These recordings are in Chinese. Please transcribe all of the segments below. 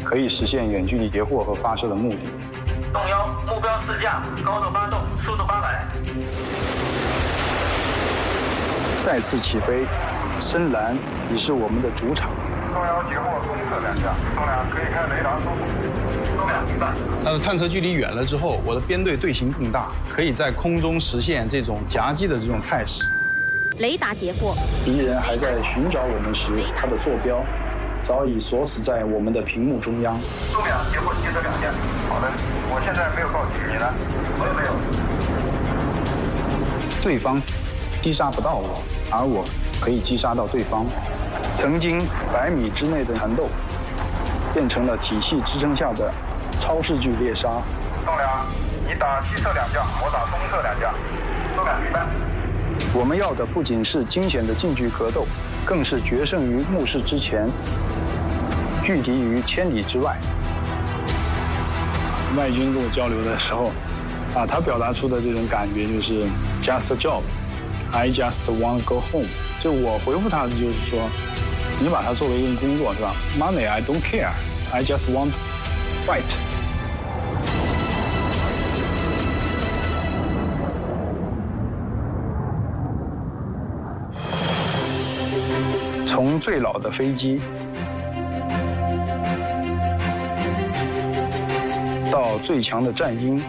可以实现远距离截获和发射的目的。 动幺，目标4架，高度发动，速度800。 再次起飞，深蓝已是我们的主场。 动幺截获东侧2架，东2可以开雷达搜索。 东2明白。 它的探测距离远了之后，我的编队队形更大，可以在空中实现这种夹击的这种态势。 雷达截获。 敌人还在寻找我们时，他的坐标早已锁死在我们的屏幕中央。 东2截获机车2架。好的，我现在没有告警，你呢？我也没有。 对方击杀不到我，而我可以击杀到对方。曾经100米之内的缠斗，变成了体系支撑下的超视距猎杀。 东2，你打西侧2架，我打东侧2架。东2明白。 我们要的不仅是惊险的近距格斗，更是决胜于目视之前，拒敌于千里之外。外军跟我交流的时候，他表达出的这种感觉就是 just a job, I just want to go home。就我回复他的就是说，你把它作为一个工作是吧 ？Money I don't care, I just want to fight。从最老的飞机到最强的战鹰，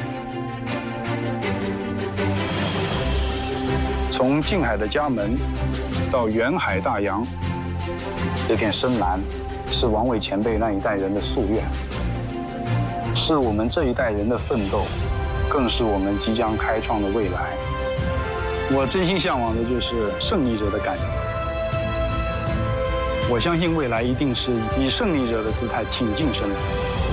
从近海的家门到远海大洋，这片深蓝是王伟前辈那一代人的夙愿，是我们这一代人的奋斗，更是我们即将开创的未来。我真心向往的就是胜利者的感觉。我相信未来一定是以胜利者的姿态挺进生活。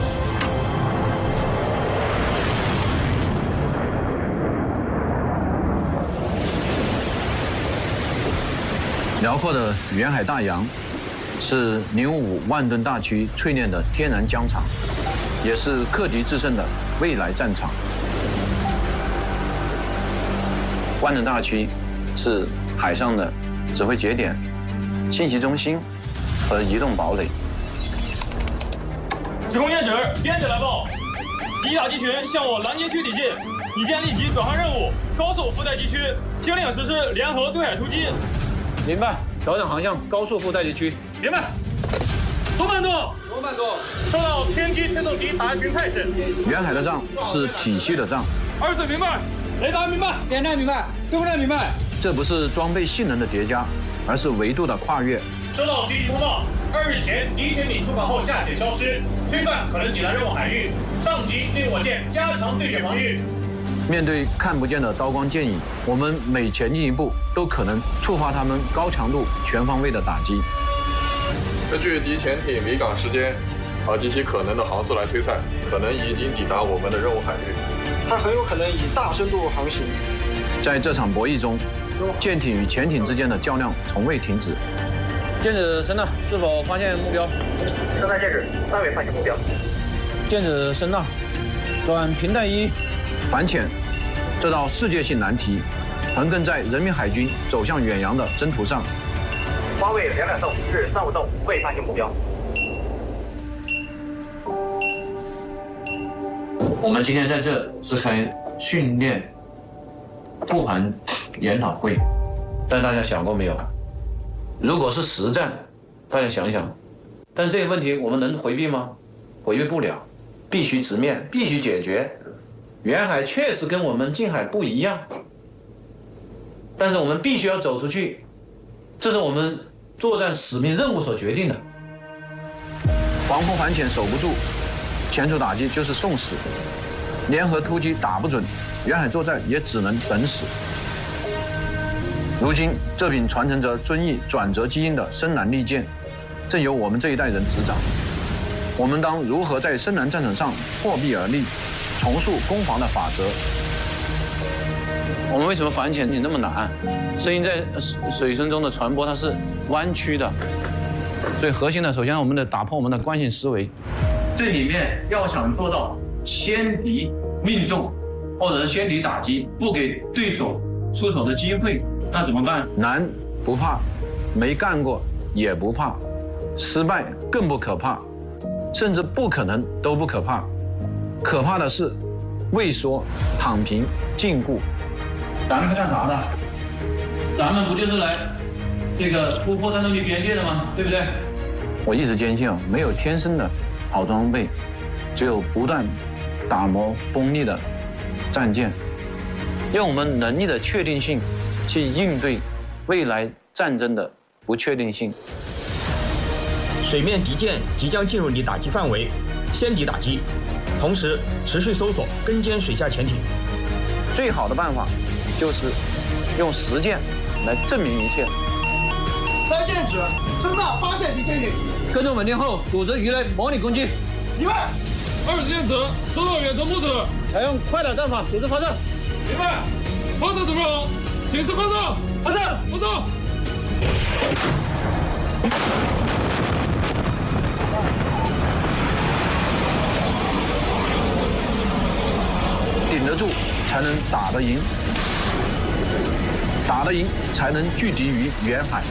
辽阔的远海大洋是055万吨大驱淬炼的天然疆场，也是克敌制胜的未来战场。万吨大驱是海上的指挥节点、信息中心和移动堡垒。 指挥验指，编制来报，敌打击群向我拦截区抵近，已经立即转换任务，高速覆盖地区，听令实施联合对海突击。 明白，调整航向，高速覆盖地区。 明白。左慢动，收到天机推动敌打击群态势。 远海的仗是体系的仗。 二嘴明白， 雷达明白，点站明白，对空战明白。 这不是装备性能的叠加，而是维度的跨越。 收到敌机通报，2日前敌潜艇出港后下潜消失，推算可能抵达任务海域，上级令我舰加强对潜防御。 面对看不见的刀光剑影，我们每前进一步，都可能触发他们高强度、全方位的打击。 根据敌潜艇离港时间及其可能的航速来推算，可能已经抵达我们的任务海域。 它很有可能以大深度航行。 在这场博弈中，舰艇与潜艇之间的较量从未停止。舰指声呐，是否发现目标？ 声呐舰指，尚未发现目标。 舰指声呐，转平带1。反潜这道世界性难题，横亘在人民海军走向远洋的征途上。 方位2两洞至35洞，未发现目标。 我们今天在这是开训练复盘研讨会，但大家想过没有？如果是实战，大家想一想，但这个问题我们能回避吗？回避不了，必须直面，必须解决。远海确实跟我们近海不一样，但是我们必须要走出去，这是我们作战使命任务所决定的。防空反潜守不住，潜出打击就是送死，联合突击打不准，远海作战也只能等死。如今这柄传承着遵义转折基因的深蓝利剑，正由我们这一代人执掌。我们当如何在深蓝战场上破壁而立，重塑攻防的法则？我们为什么反潜那么难？声音在水声中的传播，它是弯曲的。最核心的，首先我们得打破我们的惯性思维。这里面要想做到先敌命中，或者是先敌打击，不给对手出手的机会，那怎么办？难不怕，没干过也不怕，失败更不可怕。 甚至不可能都不可怕，可怕的是畏缩、躺平、禁锢。 咱们是干啥的？咱们不就是来这个突破战斗力边界的吗？对不对？ 我一直坚信没有天生的好装备，只有不断打磨锋利的战舰，用我们能力的确定性去应对未来战争的不确定性。 水面敌舰即将进入你打击范围，先敌打击，同时持续搜索跟监水下潜艇。 最好的办法就是用实践来证明一切。 3舰指声纳发现敌潜艇， 跟踪稳定后，组织鱼雷模拟攻击。 明白。 2舰指收到远程目指， 采用快打战法组织发射。 明白。发射准备好，请示发射。 发射。 发射。 顶得住才能打得赢，打得赢才能拒敌于远海。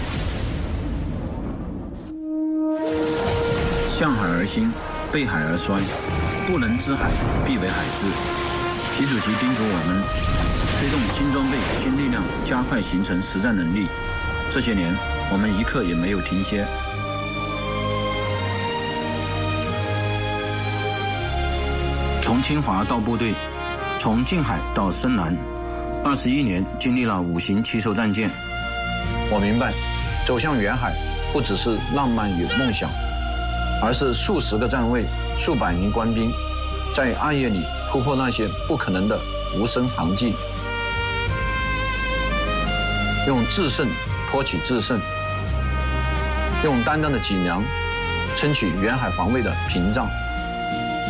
向海而兴，背海而衰，不能知海，必为海之。习主席叮嘱我们，推动新装备、新力量，加快形成实战能力。这些年，我们一刻也没有停歇。从清华到部队，从近海到深蓝，21年经历了5型骑手战舰。 我明白，走向远海不只是浪漫与梦想，而是数十个站位、数百名官兵，在暗夜里突破那些不可能的无声航迹，用制胜托起制胜，用担当的脊梁撑起远海防卫的屏障。